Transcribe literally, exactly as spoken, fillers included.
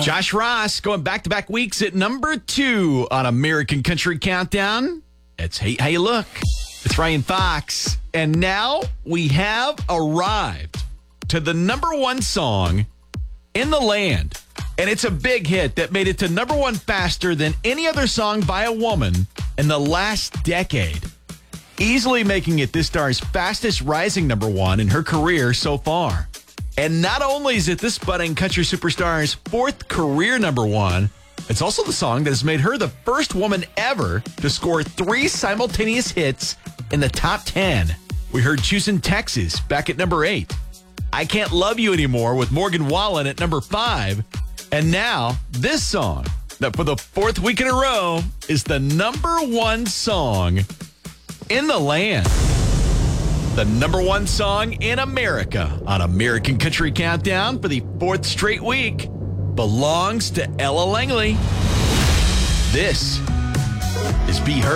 Josh Ross going back-to-back weeks at number two on American Country Countdown. It's Hate How You Look. It's Ryan Fox. And now we have arrived to the number one song in the land. And it's a big hit that made it to number one faster than any other song by a woman in the last decade. Easily making it this star's fastest rising number one in her career so far. And not only is it this budding country superstar's fourth career number one, it's also the song that has made her the first woman ever to score three simultaneous hits in the top ten. We heard Choosing Texas back at number eight. I Can't Love You Anymore with Morgan Wallen at number five. And now this song that for the fourth week in a row is the number one song in the land. The number one song in America on American Country Countdown for the fourth straight week belongs to Ella Langley. This is Be Heard.